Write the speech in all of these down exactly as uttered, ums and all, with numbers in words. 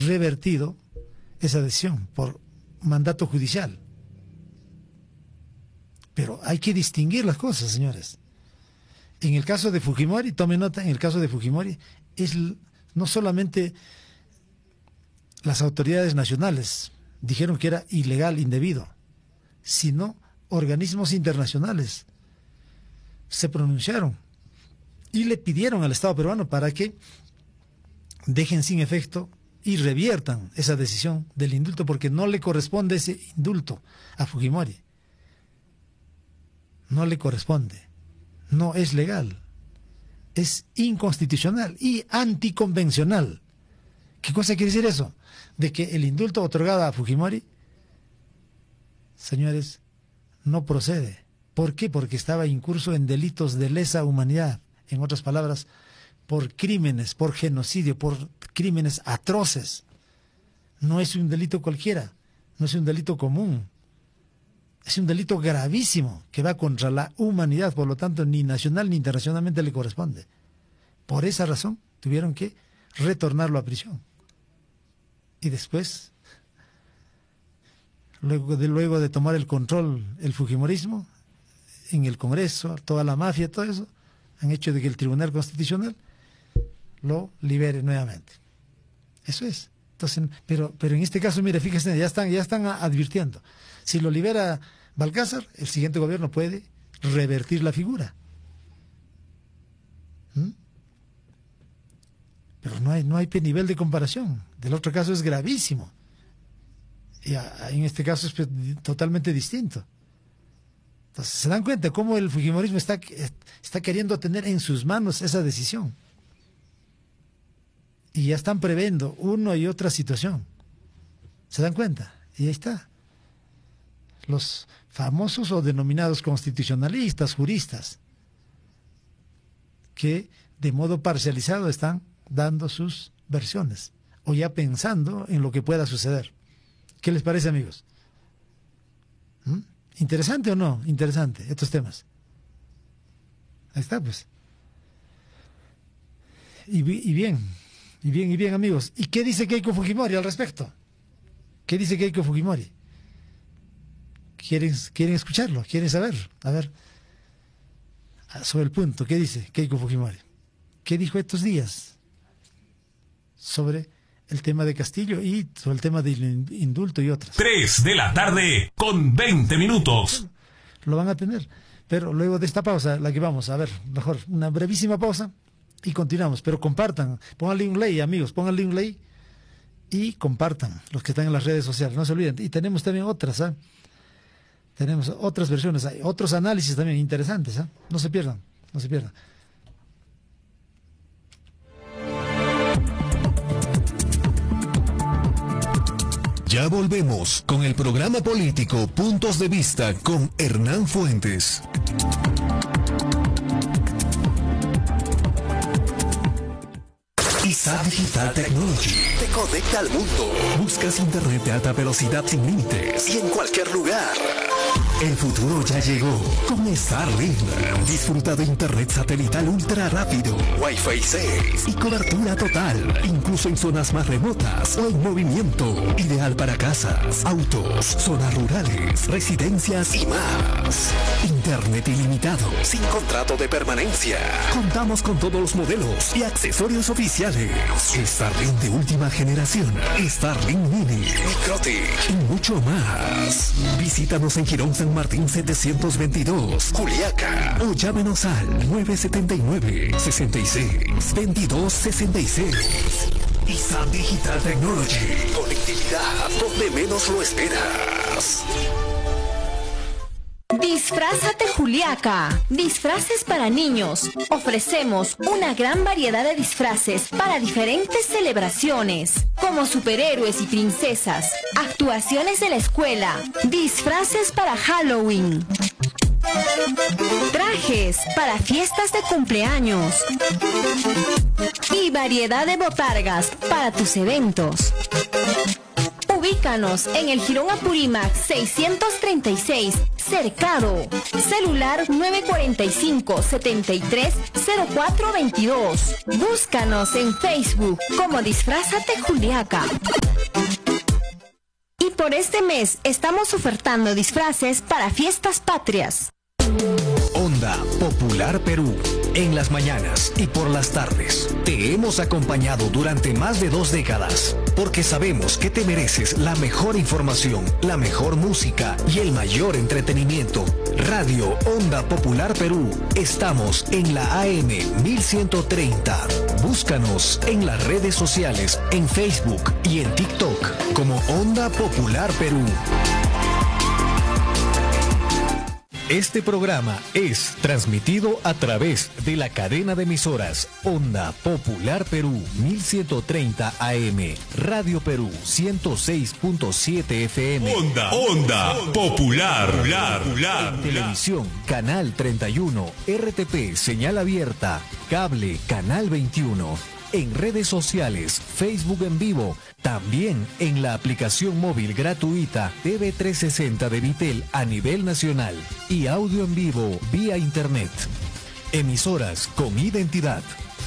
revertido esa decisión por mandato judicial. Pero hay que distinguir las cosas, señores. En el caso de Fujimori, tome nota, en el caso de Fujimori, es no solamente las autoridades nacionales dijeron que era ilegal, indebido, sino organismos internacionales se pronunciaron y le pidieron al Estado peruano para que dejen sin efecto y reviertan esa decisión del indulto, porque no le corresponde ese indulto a Fujimori. No le corresponde. No es legal. Es inconstitucional y anticonvencional. ¿Qué cosa quiere decir eso? De que el indulto otorgado a Fujimori, señores, no procede. ¿Por qué? Porque estaba incurso en delitos de lesa humanidad. En otras palabras, por crímenes, por genocidio, por crímenes atroces. No es un delito cualquiera, no es un delito común. Es un delito gravísimo que va contra la humanidad, por lo tanto ni nacional ni internacionalmente le corresponde. Por esa razón tuvieron que retornarlo a prisión. Y después, luego de, luego de tomar el control el fujimorismo, en el Congreso, toda la mafia, todo eso, han hecho de que el Tribunal Constitucional lo libere nuevamente. Eso es. Entonces, pero, pero en este caso, mire, fíjense, ya están, ya están advirtiendo. Si lo libera Balcázar, el siguiente gobierno puede revertir la figura. ¿Mm? Pero no hay, no hay nivel de comparación. Del otro caso es gravísimo. Y a, en este caso es totalmente distinto. Entonces, ¿se dan cuenta cómo el fujimorismo está, está queriendo tener en sus manos esa decisión? Y ya están previendo una y otra situación. ¿Se dan cuenta? Y ahí está. Los famosos o denominados constitucionalistas, juristas, que de modo parcializado están dando sus versiones, o ya pensando en lo que pueda suceder. ¿Qué les parece, amigos? ¿Mm? ¿Interesante o no? Interesante, estos temas. Ahí está, pues. Y, y bien, y bien, y bien, amigos. ¿Y qué dice Keiko Fujimori al respecto? ¿Qué dice Keiko Fujimori? ¿Quieren, quieren escucharlo? ¿Quieren saber? A ver, sobre el punto, ¿qué dice Keiko Fujimori? ¿Qué dijo estos días sobre el tema de Castillo y sobre el tema del indulto y otras? Tres de la tarde con veinte minutos. Lo van a tener, pero luego de esta pausa, la que vamos a ver, mejor una brevísima pausa y continuamos, pero compartan, pónganle un like, amigos, pónganle un like y compartan los que están en las redes sociales, no se olviden. Y tenemos también otras, ¿eh? Tenemos otras versiones, hay otros análisis también interesantes, ¿eh? No se pierdan, no se pierdan. Ya volvemos con el programa político Puntos de Vista con Hernán Fuentes. I S A Digital Technology te conecta al mundo. Buscas internet de alta velocidad sin límites y en cualquier lugar. El futuro ya llegó con Starlink. Disfruta de internet satelital ultra rápido, Wi-Fi seis y cobertura total, incluso en zonas más remotas o en movimiento. Ideal para casas, autos, zonas rurales, residencias y más. Internet ilimitado, sin contrato de permanencia. Contamos con todos los modelos y accesorios oficiales. Starlink de última generación, Starlink Mini, Microtic y mucho más. Visítanos en Girón San Martín setecientos veintidós, Juliaca, o llámenos al nueve siete nueve, sesenta y seis, veintidós sesenta y seis. I S A Digital Technology, conectividad donde menos lo esperas. Disfrázate Juliaca. Disfraces para niños. Ofrecemos una gran variedad de disfraces para diferentes celebraciones, como superhéroes y princesas, actuaciones de la escuela, disfraces para Halloween, trajes para fiestas de cumpleaños y variedad de botargas para tus eventos. Ubícanos en el Jirón Apurímac seiscientos treinta y seis, Cercado. Celular nueve cuatro cinco, siete tres, cero cuatro dos dos. Búscanos en Facebook como Disfrázate Juliaca. Y por este mes estamos ofertando disfraces para fiestas patrias. Onda Popular Perú. En las mañanas y por las tardes. Te hemos acompañado durante más de dos décadas, porque sabemos que te mereces la mejor información, la mejor música y el mayor entretenimiento. Radio Onda Popular Perú. Estamos en la A M mil ciento treinta. Búscanos en las redes sociales, en Facebook y en TikTok como Onda Popular Perú. Este programa es transmitido a través de la cadena de emisoras Onda Popular Perú mil ciento treinta A M, Radio Perú ciento seis punto siete F M. Onda, Onda Popular, Popular, Popular. En televisión, Canal treinta y uno, R T P, señal abierta, cable, Canal veintiuno. En redes sociales, Facebook en vivo, también en la aplicación móvil gratuita T V trescientos sesenta de Vitel a nivel nacional y audio en vivo vía internet. Emisoras con identidad.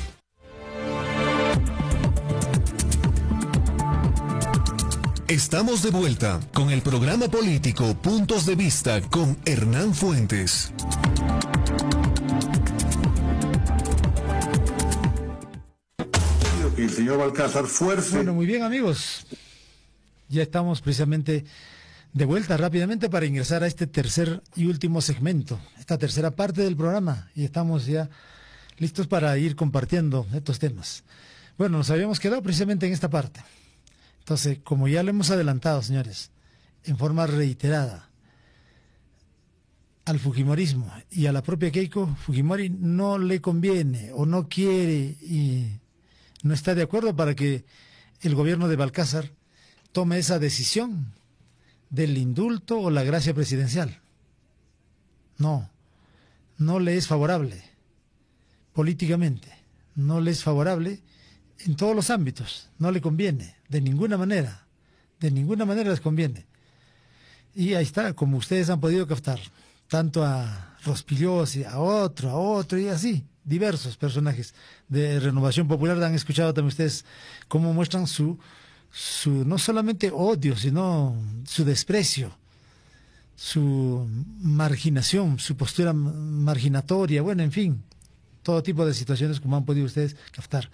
Estamos de vuelta con el programa político Puntos de Vista con Hernán Fuentes. El señor Balcázar fuerce. Bueno, muy bien, amigos. Ya estamos precisamente de vuelta rápidamente para ingresar a este tercer y último segmento, esta tercera parte del programa, y estamos ya listos para ir compartiendo estos temas. Bueno, nos habíamos quedado precisamente en esta parte. Entonces, como ya lo hemos adelantado, señores, en forma reiterada, al fujimorismo y a la propia Keiko Fujimori no le conviene o no quiere y no está de acuerdo para que el gobierno de Balcázar tome esa decisión del indulto o la gracia presidencial. No, no le es favorable políticamente, no le es favorable en todos los ámbitos, no le conviene, de ninguna manera, de ninguna manera les conviene. Y ahí está, como ustedes han podido captar, tanto a Rospigliosi, a otro, a otro y así, diversos personajes de Renovación Popular. Han escuchado también ustedes cómo muestran su, su no solamente odio, sino su desprecio, su marginación, su postura marginatoria, bueno, en fin, todo tipo de situaciones como han podido ustedes captar.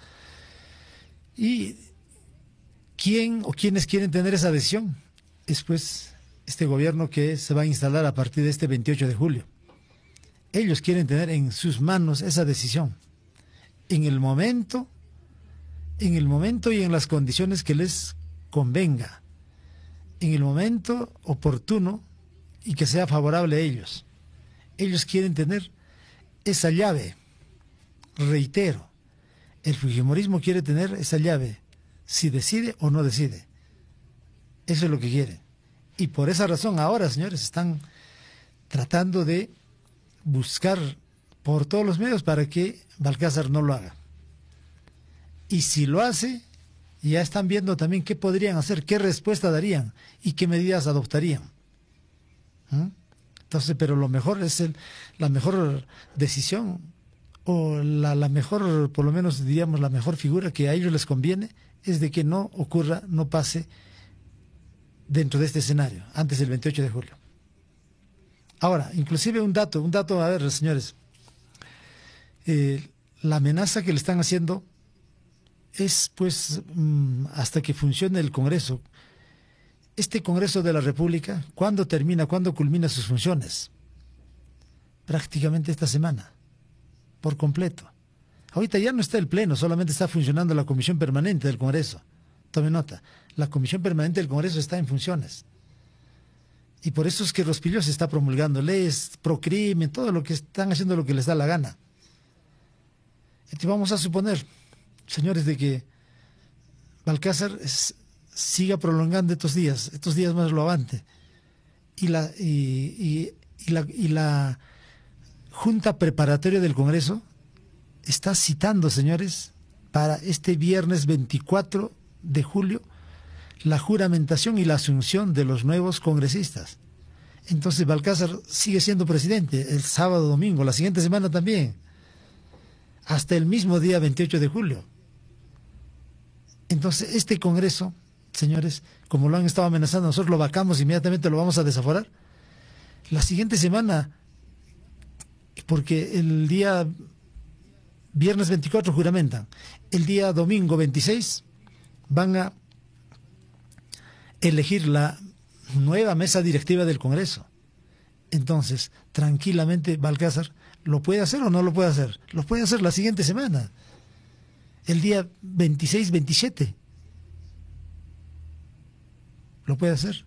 ¿Y quién o quiénes quieren tener esa decisión? Es pues este gobierno que se va a instalar a partir de este veintiocho de julio. Ellos quieren tener en sus manos esa decisión, en el momento, en el momento y en las condiciones que les convenga, en el momento oportuno y que sea favorable a ellos. Ellos quieren tener esa llave, reitero, el fujimorismo quiere tener esa llave, si decide o no decide. Eso es lo que quieren. Y por esa razón ahora, señores, están tratando de buscar por todos los medios para que Balcázar no lo haga. Y si lo hace, ya están viendo también qué podrían hacer, qué respuesta darían y qué medidas adoptarían. ¿Mm? Entonces, pero lo mejor es el, la mejor decisión o la, la mejor, por lo menos diríamos, la mejor figura que a ellos les conviene es de que no ocurra, no pase dentro de este escenario, antes del veintiocho de julio. Ahora, inclusive un dato, un dato, a ver, señores, eh, la amenaza que le están haciendo es, pues, mmm, hasta que funcione el Congreso. Este Congreso de la República, ¿cuándo termina, cuándo culmina sus funciones? Prácticamente esta semana, por completo. Ahorita ya no está el Pleno, solamente está funcionando la Comisión Permanente del Congreso. Tome nota, la Comisión Permanente del Congreso está en funciones. Y por eso es que Rospigliosi está promulgando leyes, procrimen, todo lo que están haciendo lo que les da la gana. Entonces vamos a suponer, señores, de que Balcázar es, siga prolongando estos días, estos días más lo avante. Y la, y, y, y, la, y la Junta Preparatoria del Congreso está citando, señores, para este viernes veinticuatro de julio, la juramentación y la asunción de los nuevos congresistas. Entonces Balcázar sigue siendo presidente el sábado, domingo, la siguiente semana también, hasta el mismo día veintiocho de julio. Entonces este Congreso, señores, como lo han estado amenazando, nosotros lo vacamos, inmediatamente lo vamos a desaforar. La siguiente semana, porque el día viernes veinticuatro juramentan, el día domingo veintiséis van a elegir la nueva mesa directiva del Congreso. Entonces, tranquilamente Balcázar lo puede hacer o no lo puede hacer. Lo puede hacer la siguiente semana, el día veintiséis veintisiete. Lo puede hacer.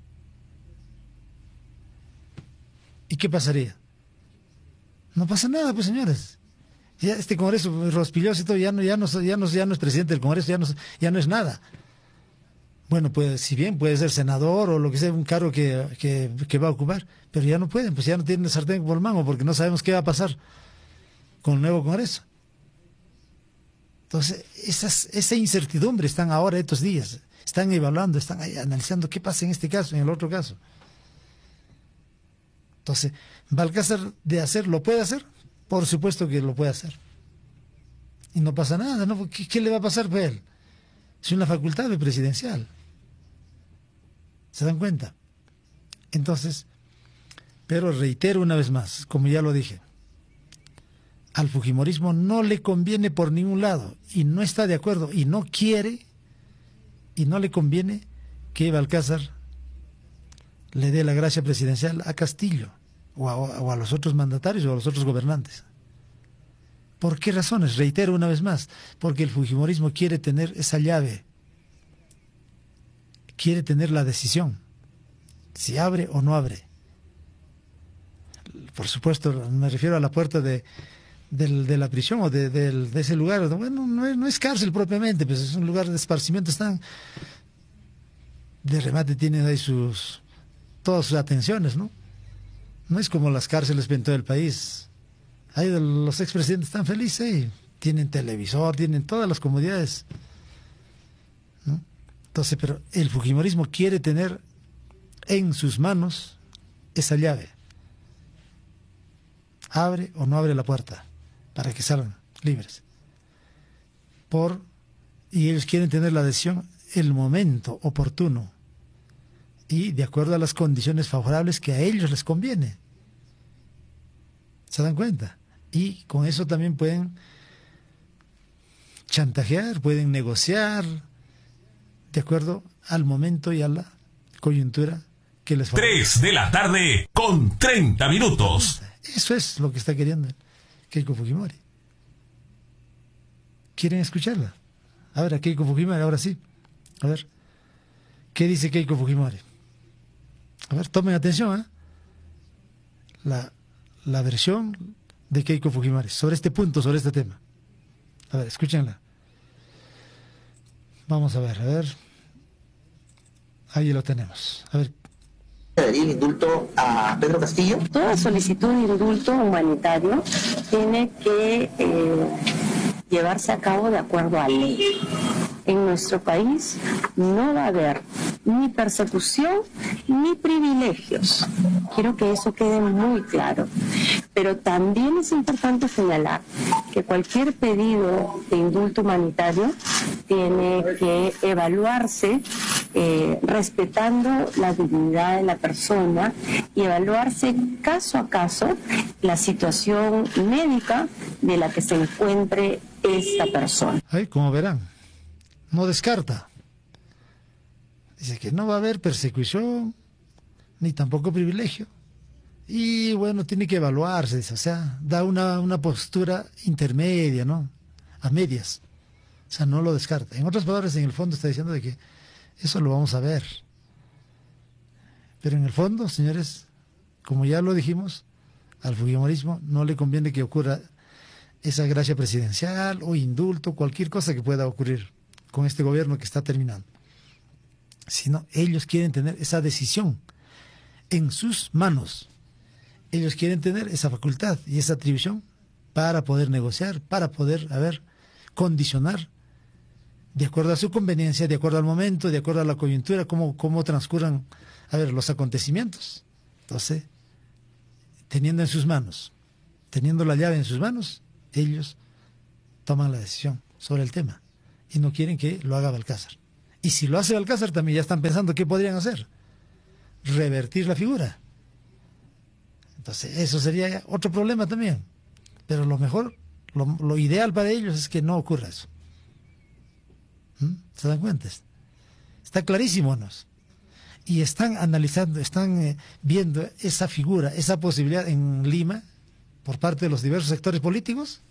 ¿Y qué pasaría? No pasa nada, pues, señores. Ya este Congreso Rospilloso y todo ya no, ya no, ya no, ya no es presidente del Congreso, ya no, ya no es nada. Bueno, pues si bien puede ser senador o lo que sea, un cargo que, que, que va a ocupar, pero ya no pueden, pues ya no tienen sartén por el mango, porque no sabemos qué va a pasar con el nuevo Congreso. Entonces, esas, esa incertidumbre están ahora estos días, están evaluando, están ahí analizando qué pasa en este caso, en el otro caso. Entonces, Balcázar de hacer, ¿lo puede hacer? Por supuesto que lo puede hacer. Y no pasa nada, ¿no? ¿Qué, qué le va a pasar a él? Es una facultad presidencial. ¿Se dan cuenta? Entonces, pero reitero una vez más, como ya lo dije, al fujimorismo no le conviene por ningún lado, y no está de acuerdo, y no quiere, y no le conviene que Balcázar le dé la gracia presidencial a Castillo, o a, o a los otros mandatarios, o a los otros gobernantes. ¿Por qué razones? Reitero una vez más, porque el fujimorismo quiere tener esa llave, quiere tener la decisión, si abre o no abre. Por supuesto, me refiero a la puerta de, de, de la prisión o de, de, de ese lugar. Bueno, no es, no es cárcel propiamente, pues es un lugar de esparcimiento, están de remate, tienen ahí sus todas sus atenciones, ¿no? No es como las cárceles en todo el país. Ahí los expresidentes están felices, ¿eh? Tienen televisor, tienen todas las comodidades, ¿no? Entonces, pero el fujimorismo quiere tener en sus manos esa llave. Abre o no abre la puerta para que salgan libres. Por, y ellos quieren tener la decisión el momento oportuno y de acuerdo a las condiciones favorables que a ellos les conviene. ¿Se dan cuenta? Y con eso también pueden chantajear, pueden negociar de acuerdo al momento y a la coyuntura que les favorece. tres de la tarde con treinta minutos. Eso es lo que está queriendo Keiko Fujimori. ¿Quieren escucharla? A ver, a Keiko Fujimori, ahora sí. A ver, ¿qué dice Keiko Fujimori? A ver, tomen atención, ¿eh? La, la versión de Keiko Fujimori sobre este punto, sobre este tema. A ver, escúchenla. Vamos a ver, a ver. Ahí lo tenemos. A ver. ¿Daría el indulto a Pedro Castillo? Toda solicitud de indulto humanitario tiene que eh, llevarse a cabo de acuerdo a ley. En nuestro país no va a haber ni persecución ni privilegios. Quiero que eso quede muy claro. Pero también es importante señalar que cualquier pedido de indulto humanitario tiene que evaluarse eh, respetando la dignidad de la persona y evaluarse caso a caso la situación médica de la que se encuentre esta persona. Ahí, como verán, no descarta. Dice que no va a haber persecución ni tampoco privilegio. Y bueno, tiene que evaluarse, dice, o sea, da una, una postura intermedia, ¿no? A medias. O sea, no lo descarta. En otras palabras, en el fondo está diciendo de que eso lo vamos a ver. Pero en el fondo, señores, como ya lo dijimos, al fujimorismo no le conviene que ocurra esa gracia presidencial o indulto, cualquier cosa que pueda ocurrir con este gobierno que está terminando. Sino ellos quieren tener esa decisión en sus manos. Ellos quieren tener esa facultad y esa atribución para poder negociar, para poder, a ver, condicionar de acuerdo a su conveniencia, de acuerdo al momento, de acuerdo a la coyuntura, cómo, cómo transcurran, a ver, los acontecimientos. Entonces, teniendo en sus manos, teniendo la llave en sus manos, ellos toman la decisión sobre el tema y no quieren que lo haga Balcázar. Y si lo hace Balcázar, también ya están pensando qué podrían hacer. Revertir la figura. Entonces, eso sería otro problema también. Pero lo mejor, lo, lo ideal para ellos es que no ocurra eso. ¿Mm? ¿Se dan cuenta? Está clarísimo, ¿no? Y están analizando, están eh, viendo esa figura, esa posibilidad en Lima, por parte de los diversos sectores políticos.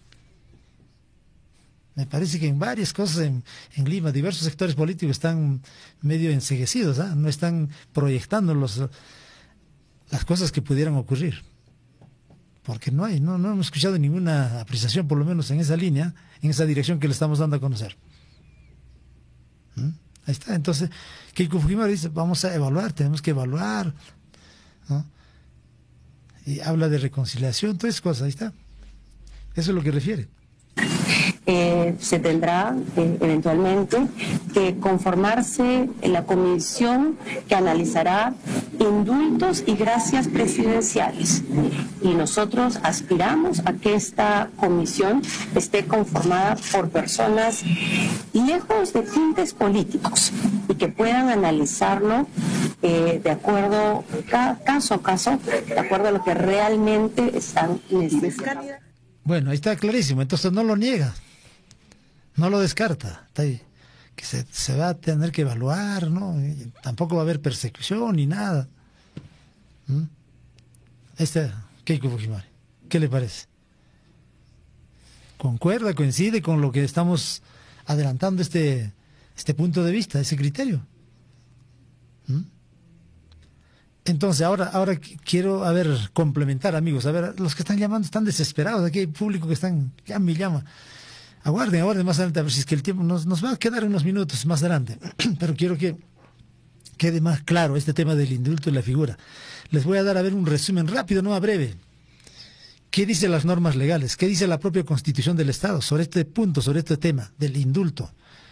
Me parece que en varias cosas en, en Lima, diversos sectores políticos están medio enceguecidos, ¿eh? No están proyectando los, las cosas que pudieran ocurrir. Porque no hay, no, no hemos escuchado ninguna apreciación, por lo menos en esa línea, en esa dirección que le estamos dando a conocer. ¿Mm? Ahí está. Entonces, Keiko Fujimori dice, vamos a evaluar, tenemos que evaluar, ¿no? Y habla de reconciliación, todas esas cosas, ahí está. Eso es lo que refiere. Eh, se tendrá eh, eventualmente que conformarse en la comisión que analizará indultos y gracias presidenciales. Y nosotros aspiramos a que esta comisión esté conformada por personas lejos de tintes políticos y que puedan analizarlo eh, de acuerdo, cada, caso a caso, de acuerdo a lo que realmente están necesitando. Bueno, ahí está clarísimo, entonces no lo niega, no lo descarta, está ahí, que se, se va a tener que evaluar, ¿no? Y tampoco va a haber persecución ni nada. ¿Mm? Ahí está Keiko Fujimori, ¿qué le parece? ¿Concuerda, coincide con lo que estamos adelantando este, este punto de vista, ese criterio? ¿Mm? Entonces, ahora, ahora quiero, a ver, complementar, amigos. A ver, los que están llamando están desesperados. Aquí hay público que están, ya me llama. Aguarden, aguarden más adelante, a ver si es que el tiempo nos, nos va a quedar unos minutos más adelante. Pero quiero que quede más claro este tema del indulto y la figura. Les voy a dar, a ver, un resumen rápido, no a breve. ¿Qué dicen las normas legales? ¿Qué dice la propia Constitución del Estado sobre este punto, sobre este tema del indulto?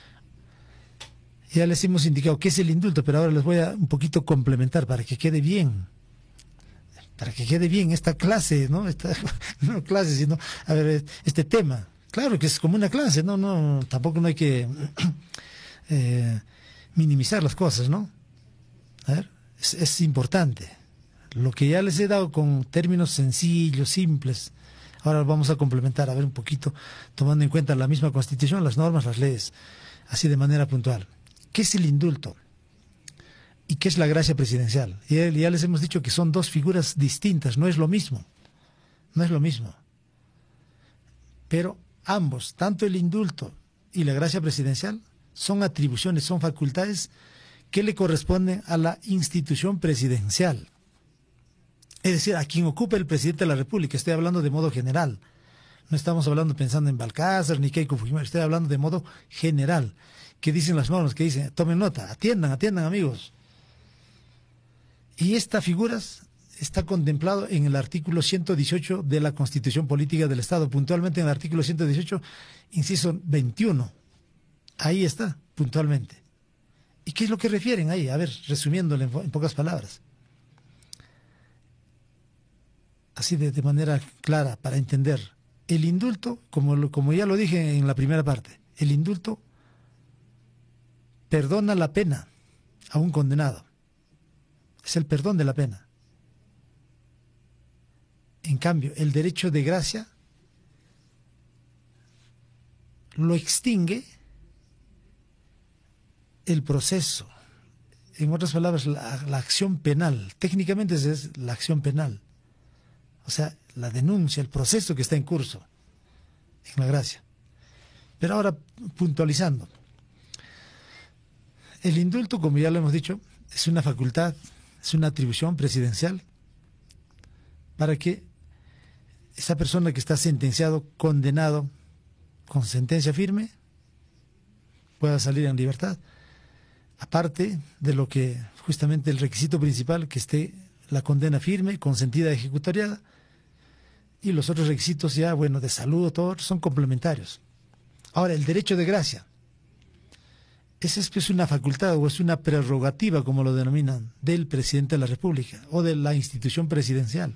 Ya les hemos indicado qué es el indulto, pero ahora les voy a un poquito complementar para que quede bien, para que quede bien esta clase, ¿no? Esta, no clase, sino, a ver, este tema. Claro que es como una clase, no, no, tampoco no hay que eh, minimizar las cosas, ¿no? A ver, es, es importante. Lo que ya les he dado con términos sencillos, simples, ahora vamos a complementar, a ver un poquito, tomando en cuenta la misma Constitución, las normas, las leyes, así de manera puntual. ¿Qué es el indulto? ¿Y qué es la gracia presidencial? Y ya les hemos dicho que son dos figuras distintas, no es lo mismo. No es lo mismo. Pero ambos, tanto el indulto y la gracia presidencial, son atribuciones, son facultades que le corresponden a la institución presidencial. Es decir, a quien ocupe el presidente de la República. Estoy hablando de modo general. No estamos hablando pensando en Balcázar ni Keiko Fujimori, estoy hablando de modo general. ¿Qué dicen las normas? ¿Qué dicen? Tomen nota, atiendan, atiendan, amigos. Y esta figura está contemplado en el artículo ciento dieciocho de la Constitución Política del Estado, puntualmente en el artículo ciento dieciocho, inciso veintiuno. Ahí está, puntualmente. ¿Y qué es lo que refieren ahí? A ver, resumiéndolo en, en pocas palabras. Así de, de manera clara, para entender. El indulto, como, lo, como ya lo dije en la primera parte, el indulto perdona la pena a un condenado. Es el perdón de la pena. En cambio, el derecho de gracia lo extingue el proceso. En otras palabras, la, la acción penal. Técnicamente es la acción penal. O sea, la denuncia, el proceso que está en curso en la gracia. Pero ahora, puntualizando. El indulto, como ya lo hemos dicho, es una facultad, es una atribución presidencial para que esa persona que está sentenciado, condenado con sentencia firme, pueda salir en libertad. Aparte de lo que justamente el requisito principal, que esté la condena firme, consentida, ejecutoriada, y los otros requisitos ya, bueno, de salud, todos son complementarios. Ahora, el derecho de gracia. esa es una facultad o es una prerrogativa, como lo denominan, del presidente de la República o de la institución presidencial.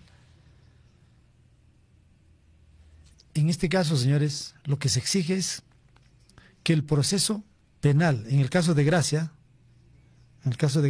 En este caso, señores, lo que se exige es que el proceso penal, en el caso de Gracia, en el caso de